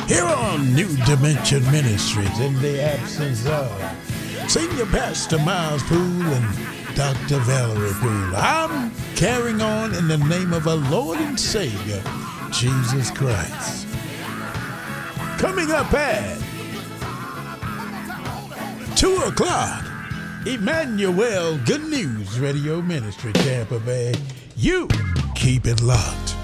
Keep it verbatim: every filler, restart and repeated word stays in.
Here on New Dimension Ministries, in the absence of Senior Pastor Miles Poole and Doctor Valerie Poole, I'm carrying on in the name of our Lord and Savior, Jesus Christ. Coming up at two o'clock, Emmanuel Good News Radio Ministry, Tampa Bay. You keep it locked.